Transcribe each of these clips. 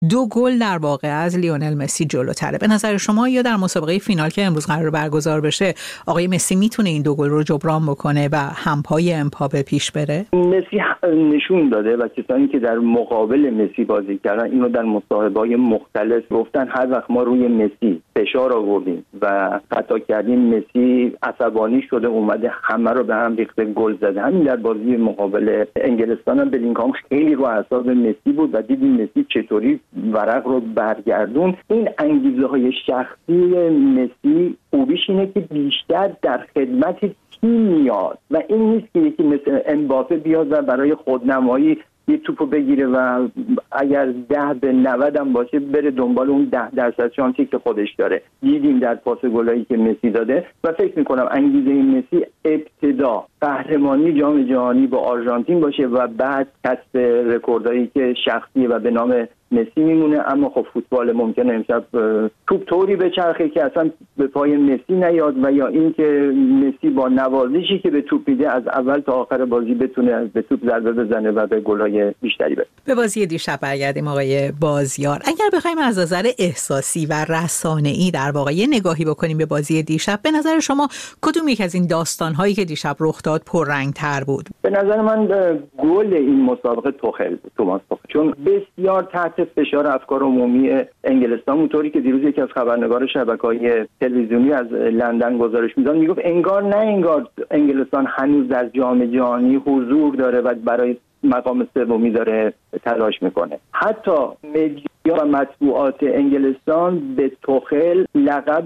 2 گل در واقع از لیونل مسی جلوتره. به نظر شما یا در مسابقه فینال که امروز قرار برگزار بشه آقای مسی میتونه این 2 گل رو جبران بکنه و همپای امباپه پیش بره؟ مسی نشون داده و کسانی که در مقابل مسی بازی کردن اینو در مصاحبه‌های مختلف گفتن، هر وقت ما روی مسی فشار آوردیم و خطا کردیم مسی عصبانی شده اومده همه رو به هم ریخته گل زده. همین در بازی مقابل انگلستان هم بلینگهام خیلی رو اعصاب مسی بود و دیدیم مسی چطوری ورق رو برگردون. این انگیزه‌های شخصی مسی خوبیش اینه که بیشتر در خدمت تیم میاد و این نیست که یکی مثل امباپه بیاد و برای خودنمایی یه توپو بگیره و اگر 10 به 90 هم باشه بره دنبال اون 10% شانسی که خودش داره. دیدیم در پاس گلایی که مسی داده و فکر میکنم انگیزه مسی ابتدا قهرمانی جام جهانی با آرژانتین باشه و بعد کسب رکوردایی که شخصیه و به نام مسی میمونه. اما خب فوتبال ممکنه امشب توپ طوری بچرخه که اصلا به پای مسی نیاد و یا اینکه مسی با نوازشی که به توپ میده از اول تا آخر بازی بتونه به توپ ضربه بزنه و به گلای بیشتری برسه. به بازی دیشب برگردیم آقای بازیار. اگر بخوایم از نظر احساسی و رسانه‌ای در واقع نگاهی بکنیم به بازی دیشب، به نظر شما کدوم یک از این داستان‌هایی که دیشب رخ داد پررنگ‌تر بود؟ به نظر من گل این مسابقه توخل، توماس توخل، چون بسیار تحت فشار افکار عمومی انگلستان، اونطوری که دیروز یکی از خبرنگار شبکه‌های تلویزیونی از لندن گزارش می‌داد میگفت انگار نه انگار انگلستان هنوز در جام جهانی حضور داره و برای مقام سومی داره تلاش میکنه. حتی مدیا و مطبوعات انگلستان به توخل لقب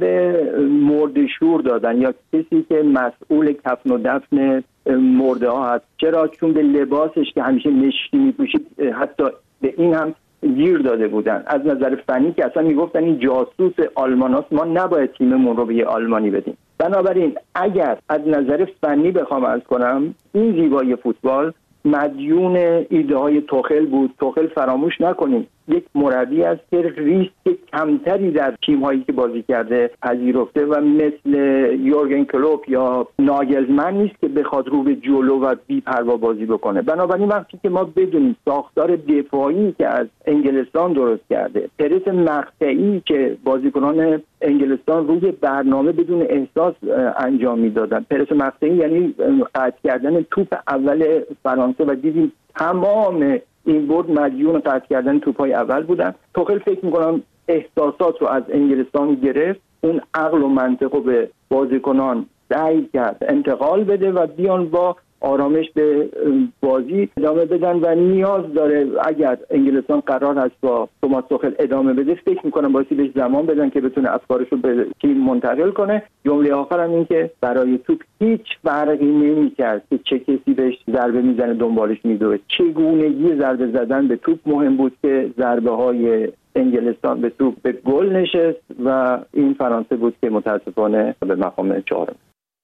مرده‌شور دادن یا کسی که مسئول کفن و دفن مرده ها هست. چرا؟ چون به لباسش که همیشه مشکی میپوشید حتی به این هم گیر داده بودن. از نظر فنی که اصلا میگفتن این جاسوس آلماناست، ما نباید تیممون رو به یه آلمانی بدیم. بنابراین اگر از نظر فنی بخوام عرض کنم این زیبایی فوتبال مدیون ایده های توخل بود. توخل فراموش نکنیم یک مربی است که ریسک کمتری در تیم هایی که بازی کرده پذیرفته و مثل یورگن کلوپ یا ناگلزمن نیست که بخواد رو به جلو و بی پروا بازی بکنه. بنابراین وقتی که ما بدونیم ساختار دفاعی که از انگلستان درست کرده، پرس مقطعی که بازیکنان انگلستان روی برنامه بدون احساس انجام میدادن، پرس مقطعی یعنی قطع کردن توپ اول فرانسه و دیدیم تمام این برد مدیون قطع کردن توپ‌های اول بودن. توخل فکر می‌کنم احساسات رو از انگلستان گرفت، اون عقل و منطق رو به بازیکنان سعی کرد انتقال بده و بیان با آرامش به بازی ادامه بدن و نیاز داره اگر انگلستان قرار هست با توماس توخل ادامه بده فکر می‌کنم بازی بهش زمان بدن که بتونه افکارش رو به تیم منتقل کنه. جمله آخرم این که برای توپ هیچ فرقی نمی‌کرد که چه کسی بهش ضربه میزنه دنبالش میدوه. چگونگی ضربه زدن به توپ مهم بود که ضربه‌های انگلستان به توپ به گل نشست و این فرانسه بود که متاسفانه به مقام چهارم.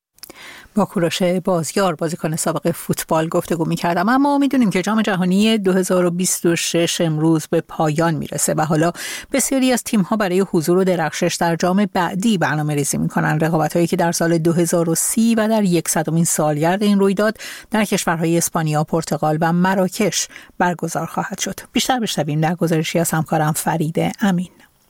با کوروش بازیار بازیکن سابق فوتبال گفتگو می‌کردم. اما می‌دونیم که جام جهانی 2026 امروز به پایان میرسه و حالا بسیاری از تیم‌ها برای حضور و درخشش در جام بعدی برنامه‌ریزی می‌کنن. رقابت‌هایی که در سال 2030 و در 100مین سالگرد این رویداد در کشورهای اسپانیا، پرتغال و مراکش برگزار خواهد شد. بیشتر بشنویم در گزارشی از همکارم فرید امین.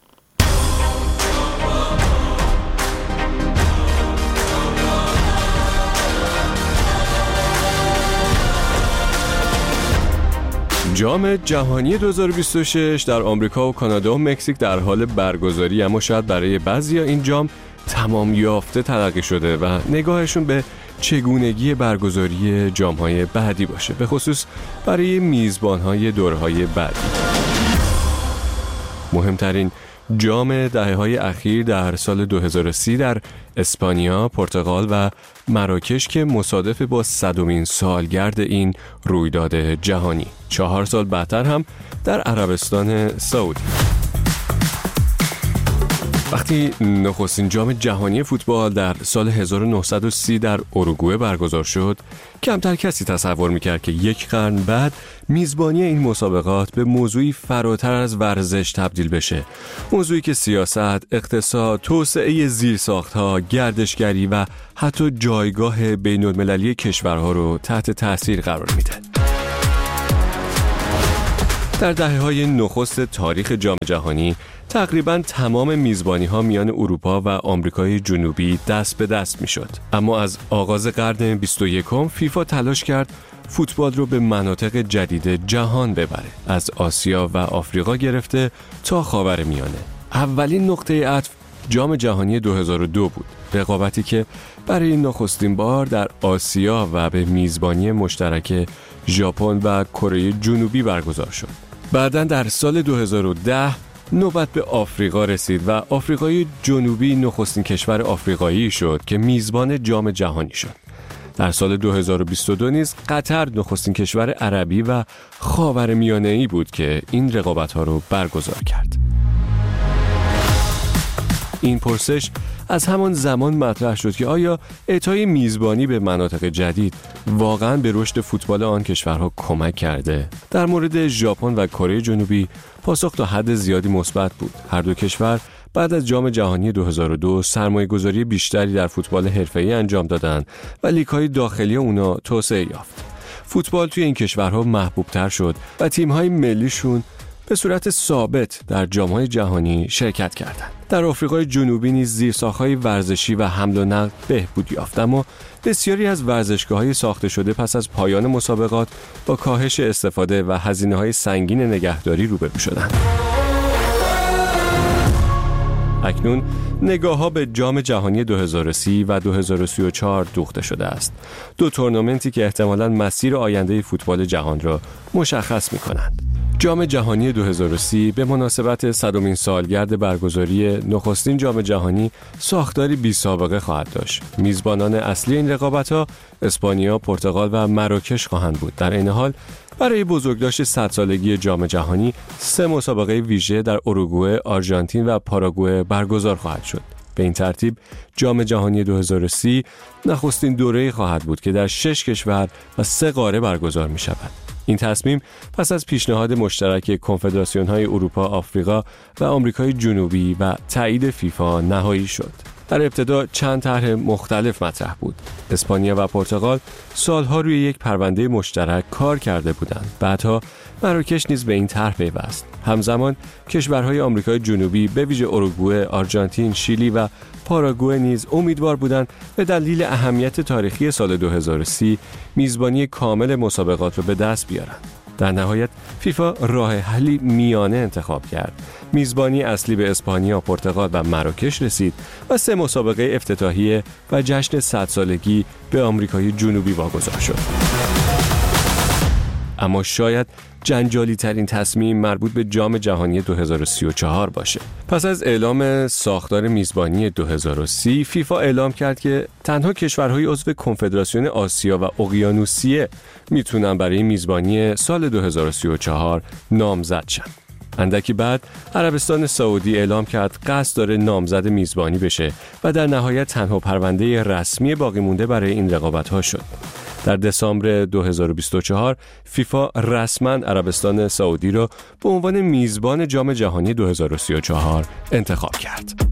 جام جهانی 2026 در آمریکا و کانادا و مکزیک در حال برگزاری، اما شاید برای بعضیا این جام تمام یافته تلقی شده و نگاهشون به چگونگی برگزاری جام‌های بعدی باشه، به خصوص برای میزبان‌های دورهای بعدی. مهمترین جام دهه‌های اخیر در سال 2030 در اسپانیا، پرتغال و مراکش که مصادف با 100مین سالگرد این رویداد جهانی. 4 سال بعدتر هم در عربستان سعودی. وقتی نخستین جام جهانی فوتبال در سال 1930 در اوروگوئه برگزار شد، کمتر کسی تصور میکرد که یک قرن بعد میزبانی این مسابقات به موضوعی فراتر از ورزش تبدیل بشه. موضوعی که سیاست، اقتصاد، توسعه زیرساخت‌ها، گردشگری و حتی جایگاه بین‌المللی کشورها رو تحت تاثیر قرار میده. در دهه‌های نخست تاریخ جام جهانی تقریباً تمام میزبانی‌ها میان اروپا و آمریکای جنوبی دست به دست می‌شد. اما از آغاز قرن 21 فیفا تلاش کرد فوتبال رو به مناطق جدید جهان ببره، از آسیا و آفریقا گرفته تا خاورمیانه. اولین نقطه عطف جام جهانی 2002 بود، رقابتی که برای نخستین بار در آسیا و به میزبانی مشترک ژاپن و کره جنوبی برگزار شد. بعداً در سال 2010 نوبت به آفریقا رسید و آفریقای جنوبی نخستین کشور آفریقایی شد که میزبان جام جهانی شد. در سال 2022 نیز قطر نخستین کشور عربی و خاورمیانه‌ای بود که این رقابت‌ها رو برگزار کرد. این پرسش از همان زمان مطرح شد که آیا اعطای میزبانی به مناطق جدید واقعاً به رشد فوتبال آن کشورها کمک کرده؟ در مورد ژاپن و کره جنوبی پاسخ تا حد زیادی مثبت بود. هر دو کشور بعد از جام جهانی 2002 سرمایه‌گذاری بیشتری در فوتبال حرفه‌ای انجام دادند و لیگ‌های داخلی اونا توسعه یافت. فوتبال توی این کشورها محبوب‌تر شد و تیم‌های ملیشون به صورت ثابت در جام‌های جهانی شرکت کردند. در آفریقای جنوبی نیز زیرساخت‌های ورزشی و حمل و نقل بهبود یافت، اما بسیاری از ورزشگاه‌های ساخته شده پس از پایان مسابقات با کاهش استفاده و هزینه‌های سنگین نگهداری روبرو شدند. اکنون نگاه‌ها به جام جهانی 2030 و 2034 دوخته شده است. دو تورنمنتی که احتمالاً مسیر آینده فوتبال جهان را مشخص می‌کنند. جام جهانی 2030 به مناسبت 100مین سالگرد برگزاری نخستین جام جهانی ساختاری بی‌سابقه خواهد داشت. میزبانان اصلی این رقابت‌ها اسپانیا، پرتغال و مراکش خواهند بود. در این حال برای بزرگداشت 100 سالگی جام جهانی 3 مسابقه ویژه در اروگوئه، آرژانتین و پاراگوئه برگزار خواهد شد. به این ترتیب جام جهانی 2030 نخستین دوره‌ای خواهد بود که در 6 کشور و 3 قاره برگزار می‌شود. این تصمیم پس از پیشنهاد مشترک کنفدراسیون‌های اروپا، آفریقا و آمریکای جنوبی و تایید فیفا نهایی شد. در ابتدا چند طرح مختلف مطرح بود. اسپانیا و پرتغال سالها روی یک پرونده مشترک کار کرده بودند. بعدها مراکش نیز به این طرح پیوست. همزمان کشورهای آمریکای جنوبی به ویژه اروگوئه، آرژانتین، شیلی و پاراگوئه نیز امیدوار بودند به دلیل اهمیت تاریخی سال 2030 میزبانی کامل مسابقات را به دست بیارند. در نهایت فیفا راه حلی میانه انتخاب کرد. میزبانی اصلی به اسپانیا، پرتغال و مراکش رسید و 3 مسابقه افتتاحیه و جشن 100 سالگی به آمریکای جنوبی واگذار شد. اما شاید جنجالی ترین تصمیم مربوط به جام جهانی 2034 باشه. پس از اعلام ساختار میزبانی 2030 فیفا اعلام کرد که تنها کشورهای عضو کنفدراسیون آسیا و اقیانوسیه میتونن برای میزبانی سال 2034 نامزد شن. اندکی بعد عربستان سعودی اعلام کرد قصد داره نامزد میزبانی بشه و در نهایت تنها پرونده رسمی باقی مونده برای این رقابت‌ها شد. در دسامبر 2024 فیفا رسما عربستان سعودی را به عنوان میزبان جام جهانی 2034 انتخاب کرد.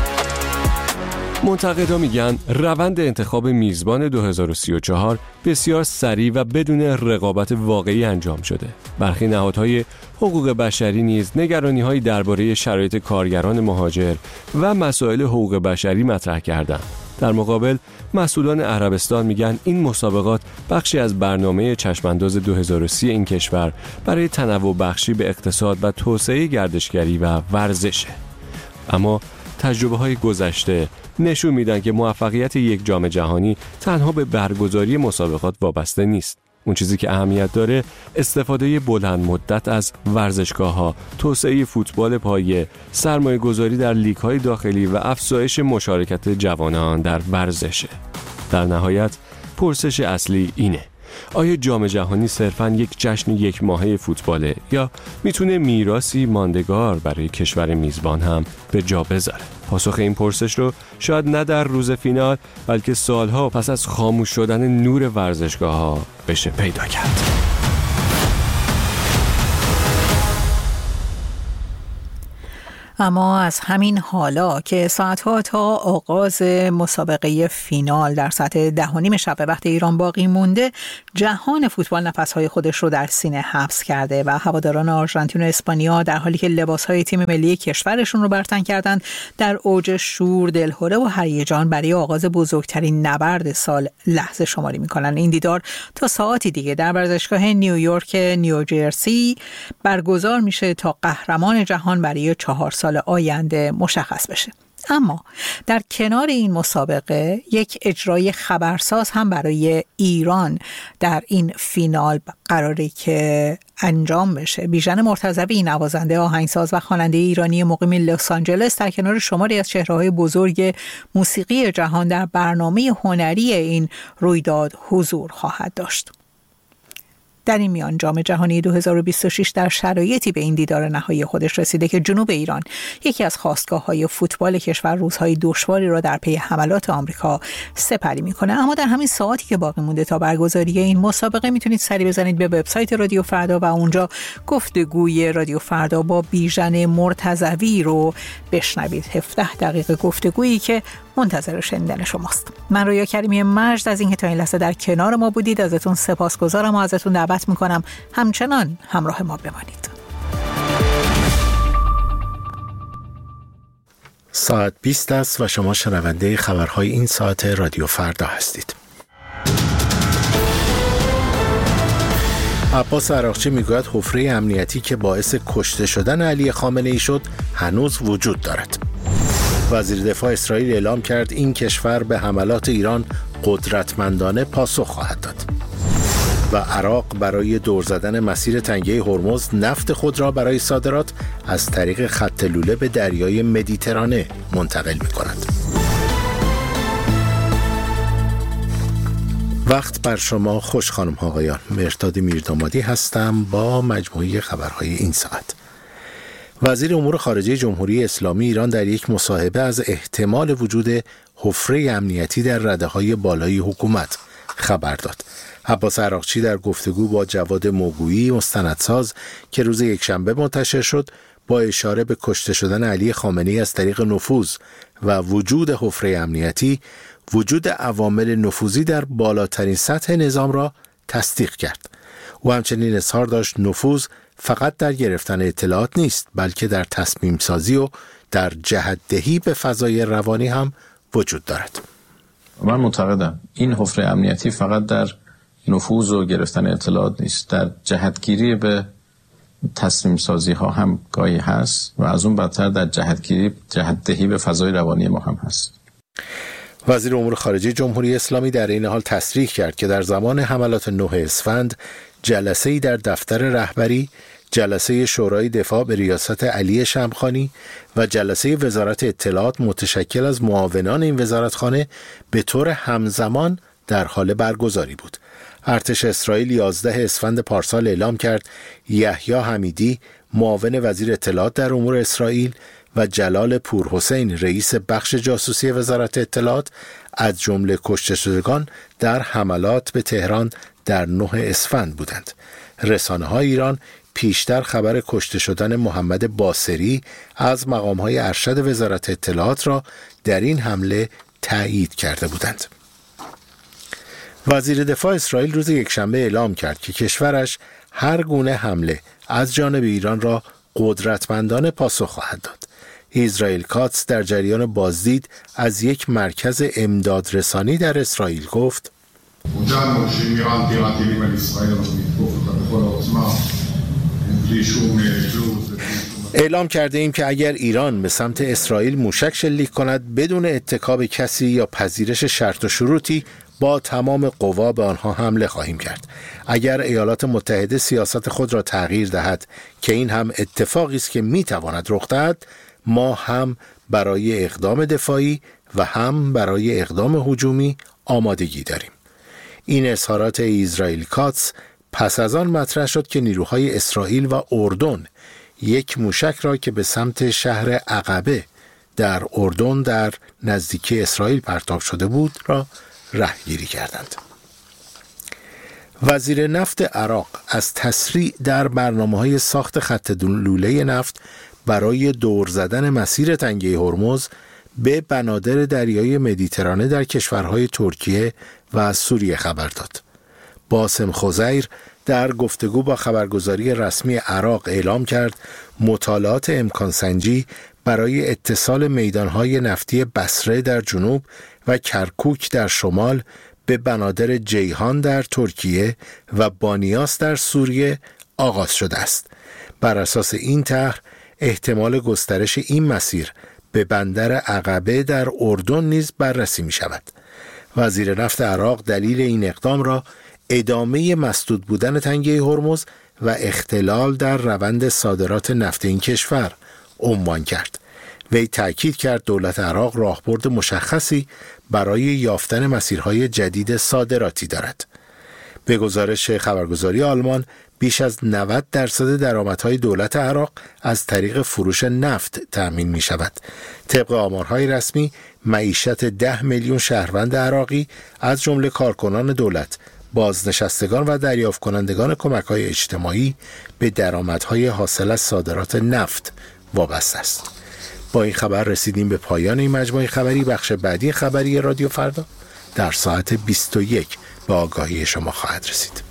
منتقدا میگن روند انتخاب میزبان 2034 بسیار سریع و بدون رقابت واقعی انجام شده. برخی نهادهای حقوق بشری نیز نگرانی‌هایی درباره شرایط کارگران مهاجر و مسائل حقوق بشری مطرح کردند. در مقابل مسئولان عربستان میگن این مسابقات بخشی از برنامه چشمانداز 2030 این کشور برای تنوع بخشی به اقتصاد و توسعه گردشگری و ورزشه. اما تجربه‌های گذشته نشون میدن که موفقیت یک جام جهانی تنها به برگزاری مسابقات وابسته نیست. اون چیزی که اهمیت داره استفاده بلند مدت از ورزشگاه‌ها، توسعه فوتبال پایه، سرمایه‌گذاری در لیگ‌های داخلی و افزایش مشارکت جوانان در ورزشه. در نهایت پرسش اصلی اینه: آیا جام جهانی صرفاً یک جشن یک ماهه فوتباله یا میتونه میراثی ماندگار برای کشور میزبان هم به جا بذاره؟ پاسخ این پرسش رو شاید نه در روز فینال بلکه سالها پس از خاموش شدن نور ورزشگاه‌ها بشه پیدا کرد. اما از همین حالا که ساعتها تا آغاز مسابقه فینال در ساعت 10:30 شب به وقت ایران باقی مونده، جهان فوتبال نفسهای خودش رو در سینه حبس کرده و هواداران آرژانتین و اسپانیا در حالی که لباسهای تیم ملی کشورشون رو برتن کردن در اوج شور، دلهره و هیجان برای آغاز بزرگترین نبرد سال لحظه شماری میکنن. این دیدار تا ساعتی دیگه در ورزشگاه نیویورک نیوجرسی برگزار میشه تا قهرمان جهان برای 4 سال آینده مشخص بشه. اما در کنار این مسابقه یک اجرای خبرساز هم برای ایران در این فینال قراره که انجام بشه. بیژن مرتضوی، نوازنده، آهنگساز و خواننده ایرانی مقیم لس آنجلس، در کنار شماری از چهره‌های بزرگ موسیقی جهان در برنامه هنری این رویداد حضور خواهد داشت. در این میان جام جهانی 2026 در شرایطی به این دیدار نهایی خودش رسیده که جنوب ایران، یکی از خاستگاه‌های فوتبال کشور، روزهای دشواری را در پی حملات آمریکا سپری می‌کنه. اما در همین ساعتی که باقی مونده تا برگزاری این مسابقه میتونید سری بزنید به وبسایت رادیو فردا و اونجا گفتگوی رادیو فردا با بیژن مرتضوی رو بشنوید. 17 دقیقه گفتگویی که منتظر شنیدن شماست. من رویا کریمی مجد از اینکه تا این لحظه در کنار ما بودید ازتون سپاسگزارم و ازتون دعوت میکنم همچنان همراه ما بمانید. ساعت 20 است و شما شنونده خبرهای این ساعت رادیو فردا هستید. عباس عراقچی میگوید حفره امنیتی که باعث کشته شدن علی خامنه‌ای شد هنوز وجود دارد. وزیر دفاع اسرائیل اعلام کرد این کشور به حملات ایران قدرتمندانه پاسخ خواهد داد. و عراق برای دور زدن مسیر تنگه هرمز نفت خود را برای صادرات از طریق خط لوله به دریای مدیترانه منتقل می کند. وقت بر شما خوش خانم ها آقایان. مرداد میردامادی هستم با مجموعه خبرهای این ساعت. وزیر امور خارجه جمهوری اسلامی ایران در یک مصاحبه از احتمال وجود حفره امنیتی در رده‌های بالای حکومت خبر داد. عباس عراقچی در گفتگو با جواد موگویی مستندساز که روز یکشنبه منتشر شد، با اشاره به کشته شدن علی خامنه‌ای از طریق نفوذ و وجود حفره امنیتی، وجود عوامل نفوذی در بالاترین سطح نظام را تصدیق کرد. او همچنین اظهار داشت نفوذ فقط در گرفتن اطلاعات نیست، بلکه در تصمیم سازی و در جهت‌دهی به فضای روانی هم وجود دارد. من معتقدم این حفره امنیتی فقط در نفوذ و گرفتن اطلاعات نیست، در جهتگیری به تصمیم سازی ها هم گاهی هست و از اون بدتر در جهت‌دهی به فضای روانی ما هم هست. وزیر امور خارجه جمهوری اسلامی در این حال تصریح کرد که در زمان حملات 9 اسفند جلسه‌ای در دفتر رهبری، جلسه شورای دفاع به ریاست علی شمخانی و جلسه وزارت اطلاعات متشکل از معاونان این وزارتخانه به طور همزمان در حال برگزاری بود. ارتش اسرائیل 11 اسفند پارسال اعلام کرد یحیی حمیدی معاون وزیر اطلاعات در امور اسرائیل و جلال پورحسین رئیس بخش جاسوسی وزارت اطلاعات از جمله کشته شدگان در حملات به تهران در 9 اسفند بودند. رسانه‌های ایران پیشتر خبر کشته شدن محمد باصری از مقام‌های ارشد وزارت اطلاعات را در این حمله تایید کرده بودند. وزیر دفاع اسرائیل روز یکشنبه اعلام کرد که کشورش هر گونه حمله از جانب ایران را قدرتمندانه پاسخ خواهد داد. اسرائیل کاتس در جریان بازدید از یک مرکز امدادرسانی در اسرائیل گفت اعلام کرده ایم که اگر ایران به سمت اسرائیل موشک شلیک کند بدون اتکا به کسی یا پذیرش شرط و شروطی با تمام قوا به آنها حمله خواهیم کرد. اگر ایالات متحده سیاست خود را تغییر دهد که این هم اتفاقی است که میتواند رخ دهد، ما هم برای اقدام دفاعی و هم برای اقدام هجومی آمادگی داریم. این اظهارات اسرائیل کاتس پس از آن مطرح شد که نیروهای اسرائیل و اردن یک موشک را که به سمت شهر عقبه در اردن در نزدیکی اسرائیل پرتاب شده بود را رهگیری کردند. وزیر نفت عراق از تسریع در برنامه‌های ساخت خط لوله نفت برای دور زدن مسیر تنگه هرمز به بنادر دریای مدیترانه در کشورهای ترکیه و سوریه خبر داد. باسم خزیر در گفتگو با خبرگزاری رسمی عراق اعلام کرد مطالعات امکان سنجی برای اتصال میدانهای نفتی بصره در جنوب و کرکوک در شمال به بنادر جیهان در ترکیه و بانیاس در سوریه آغاز شده است. بر اساس این طرح احتمال گسترش این مسیر به بندر عقبه در اردن نیز بررسی می شود. وزیر نفت عراق دلیل این اقدام را ادامه مسدود بودن تنگه هرمز و اختلال در روند صادرات نفت این کشور عنوان کرد. وی تأکید کرد دولت عراق راهبرد مشخصی برای یافتن مسیرهای جدید صادراتی دارد. به گزارش خبرگزاری آلمان بیش از 90% درآمدهای دولت عراق از طریق فروش نفت تأمین می شود. طبق آمارهای رسمی معیشت 10 میلیون شهروند عراقی از جمله کارکنان دولت، بازنشستگان و دریافت کنندگان کمک‌های اجتماعی به درآمدهای حاصل از صادرات نفت وابسته است. با این خبر رسیدیم به پایان این مجموعه خبری. بخش بعدی خبری رادیو فردا در ساعت 21 به آگاهی شما خواهد رسید.